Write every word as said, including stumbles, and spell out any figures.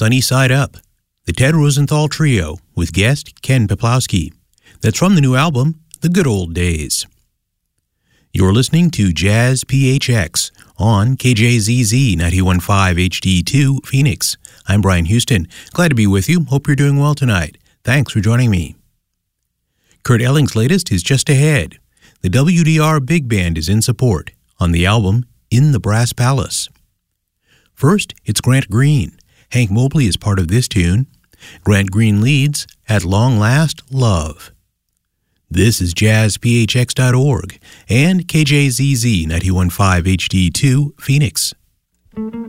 Sunny Side Up, the Ted Rosenthal Trio with guest Ken Peplowski. That's from the new album, The Good Old Days. You're listening to Jazz P H X on K J Z Z ninety-one point five H D two Phoenix. I'm Brian Houston. Glad to be with you. Hope you're doing well tonight. Thanks for joining me. Kurt Elling's latest is just ahead. The W D R Big Band is in support on the album In the Brass Palace. First, it's Grant Green. Hank Mobley is part of this tune. Grant Green leads, At Long Last, Love. This is jazz p h x dot org and K J Z Z ninety-one point five H D two Phoenix.